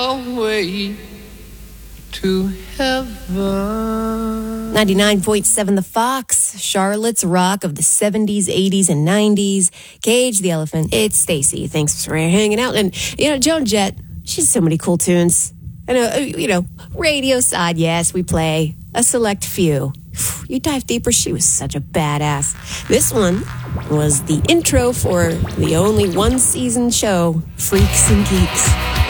Away to heaven. 99.7 The Fox, Charlotte's rock of the 70s, 80s, and 90s. Cage the Elephant. It's Stacy. Thanks for hanging out. And, Joan Jett, she has so many cool tunes. And, radio side, yes, we play a select few. You dive deeper, she was such a badass. This one was the intro for the only one-season show, Freaks and Geeks.